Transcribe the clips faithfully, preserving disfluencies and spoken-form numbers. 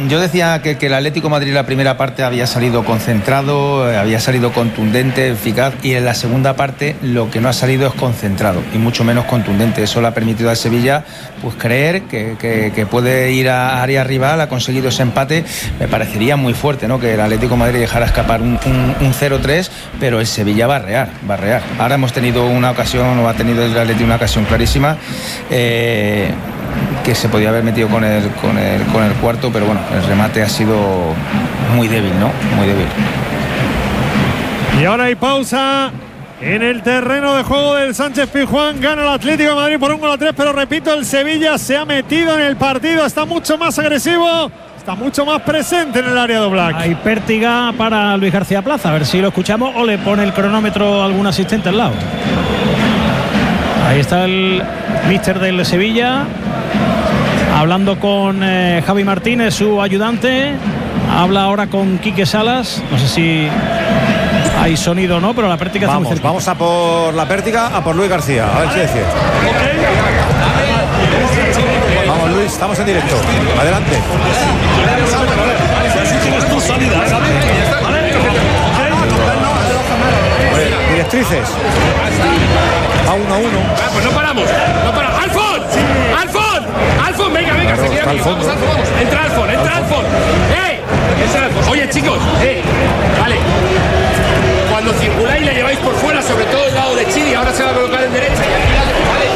yo decía que, que el Atlético de Madrid en la primera parte había salido concentrado, eh, había salido contundente, eficaz, y en la segunda parte lo que no ha salido es concentrado y mucho menos contundente. Eso le ha permitido al Sevilla pues creer que, que, que puede ir a área rival. Ha conseguido ese empate. Me parecería muy fuerte, ¿no?, que el Atlético de Madrid dejara escapar un, un, un cero tres, pero el Sevilla va a rear, va a rear. Ahora hemos tenido una ocasión, o ha tenido el Atlético una ocasión clarísima, eh, que se podía haber metido con el, con el, con el cuarto, pero bueno, el remate ha sido muy débil, ¿no? Muy débil. Y ahora hay pausa en el terreno de juego del Sánchez Pizjuán. Gana el Atlético de Madrid por un gol a tres, pero repito, el Sevilla se ha metido en el partido, está mucho más agresivo, está mucho más presente en el área de Oblak. Hay pértiga para Luis García Plaza, a ver si lo escuchamos o le pone el cronómetro a algún asistente al lado. Ahí está el míster del Sevilla hablando con eh, Javi Martínez, su ayudante. Habla ahora con Quique Salas. No sé si hay sonido o no, pero la pértiga está muy cerca. Vamos a por la pértiga, a por Luis García. A ver qué decir. Vamos, Luis, estamos en directo. Adelante. Directrices. A uno a uno. Pues no paramos. No paramos. ¡Alfon! ¡Alfon! ¡Alfon! Venga, venga, claro, se queda aquí. Vamos, Alfon, vamos. Entra Alfon, entra Alfon. ¡Eh! Entra Alfon. Oye, chicos, eh. Vale. Cuando circuláis le lleváis por fuera, sobre todo el lado de Chidi. Ahora se va a colocar en derecha y aquí la vale.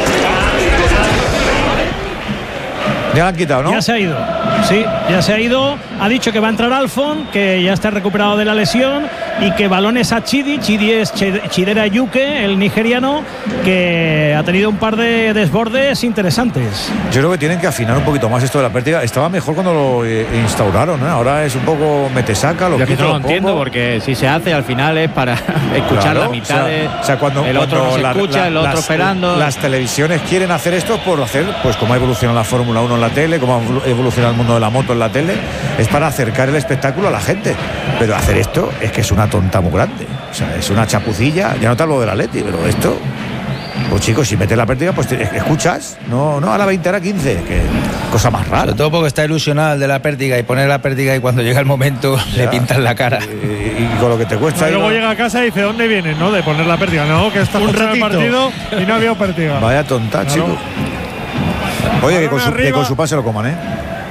Ya la han quitado, ¿no? Ya se ha ido. Sí, ya se ha ido. Ha dicho que va a entrar Alfon, que ya está recuperado de la lesión, y que balones a Chidi. Chidi es Chidera Yuke, el nigeriano, que ha tenido un par de desbordes interesantes. Yo creo que tienen que afinar un poquito más esto de la pértiga. Estaba mejor cuando lo eh, instauraron, ¿eh? Ahora es un poco metesaca. Lo Yo que no lo poco. entiendo, porque si se hace al final es para escuchar Claro, la mitad, o sea, de o sea, cuando, el otro cuando no se la, escucha, la, el otro las, esperando. Las televisiones quieren hacer esto por hacer, pues como ha evolucionado la Fórmula uno en la tele, como ha evolucionado el mundo de la moto en la tele, es para acercar el espectáculo a la gente. Pero hacer esto es que es una tonta muy grande. O sea, es una chapucilla. Ya no te hablo del Atleti, pero esto, pues chicos, si metes la pértiga, pues te escuchas. No, no, a la veinte, a la quince. Que cosa más rara. Sobre todo porque está ilusionado el de la pértiga, y poner la pértiga y cuando llega el momento ya, le pintan la cara. Y, y con lo que te cuesta. Y luego no... llega a casa y dice, ¿dónde vienes, no? De poner la pértiga. No, que está un ratito el partido y no había pértiga. Vaya tonta, claro. Chico. Oye, que con, su, que con su pase lo coman, ¿eh?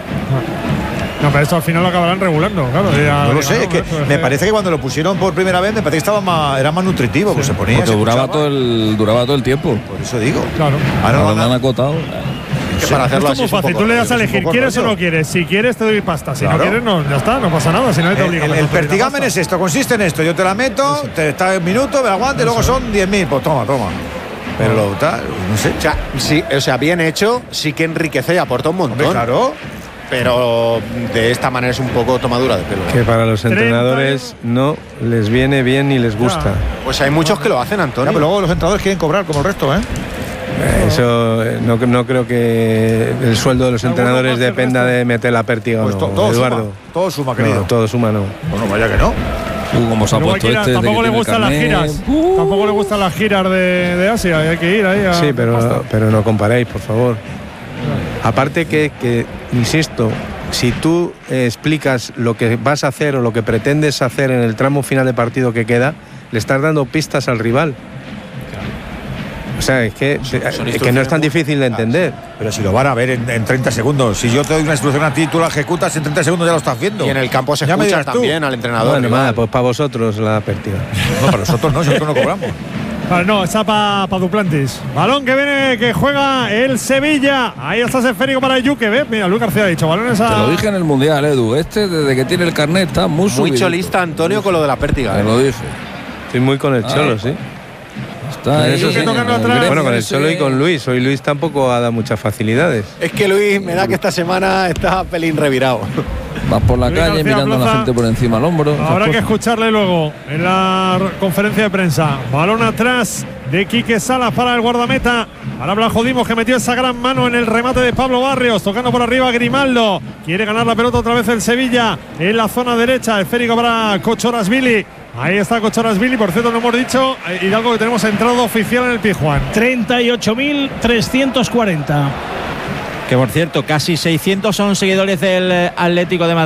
No, pero esto al final lo acabarán regulando, claro. Ya, no lo sé, no, es que eso, me es parece que cuando lo pusieron por primera vez me parece que estaba más, era más nutritivo, sí. Pues se ponía. Porque se duraba todo, el, duraba todo el tiempo. Por eso digo. Claro. Ahora lo no han acotado. Es que para hacerlo Esto es muy fácil, tú le das a elegir, ¿quieres o no quieres? Si quieres te doy pasta, si claro. no quieres no, ya está, no pasa nada, si nadie te obliga. El, el, el pertigamen es esto, consiste en esto, yo te la meto, sí. te está en minuto, me aguante, y luego son diez mil, pues toma, toma. Pero lo tal, no sé. O sea, sí, o sea, bien hecho, sí que enriquece y aporta un montón. Hombre, claro. Pero de esta manera es un poco tomadura de pelo. Que para los entrenadores no les viene bien ni les gusta. Ah, pues hay muchos que lo hacen, Antonio. Ya, pero luego los entrenadores quieren cobrar como el resto, ¿eh? Eso no, no creo que el sueldo de los entrenadores dependa de meter la pértiga pues o no, to, todo Eduardo. Suma, todo suma, querido. No, todo suma, no. Bueno, vaya que no. Uh, como se ha puesto este, tampoco le gustan las giras. Uh. Tampoco le gustan las giras de, de Asia. Hay que ir ahí a. Sí, pero, pero no comparéis, por favor. Aparte que, que, insisto, si tú eh, explicas lo que vas a hacer o lo que pretendes hacer en el tramo final de partido que queda, le estás dando pistas al rival. O sea, es que, es que no es tan difícil de entender. Pero si lo van a ver en, en treinta segundos. Si yo te doy una instrucción a ti, tú la ejecutas en treinta segundos, ya lo estás viendo. Y en el campo se ya escucha también al entrenador. Bueno, nada, pues para vosotros la pértiga. No, para nosotros no, nosotros no cobramos. Vale, no, está para pa Duplantis. Balón que viene, que juega el Sevilla. Ahí está ese esférico para Yuke. ¿Ves? Mira, Luis García ha dicho, balones a... Te lo dije en el Mundial, Edu. Este, desde que tiene el carnet, está muy Muy subido. cholista, Antonio, con lo de la pértiga. Te ¿eh? lo dije. Estoy muy con el Cholo, ah, sí. Está eso sí, bueno, con el Cholo y con Luis. Hoy Luis tampoco ha dado muchas facilidades. Es que Luis me da que esta semana está pelín revirado. Vas por la Luis calle García mirando Plaza. A la gente por encima del hombro. Habrá que escucharle luego en la conferencia de prensa. Balón atrás de Quique Salas para el guardameta. Ahora Blanco Dimos, que metió esa gran mano en el remate de Pablo Barrios. Tocando por arriba Grimaldo. Quiere ganar la pelota otra vez el Sevilla en la zona derecha. Esférico para Kochorasvili. Ahí está Kochorasvili. Por cierto, no hemos dicho, Hidalgo, que tenemos entrada oficial en el Pizjuán. treinta y ocho mil trescientos cuarenta. Que por cierto, casi seiscientos son seguidores del Atlético de Madrid.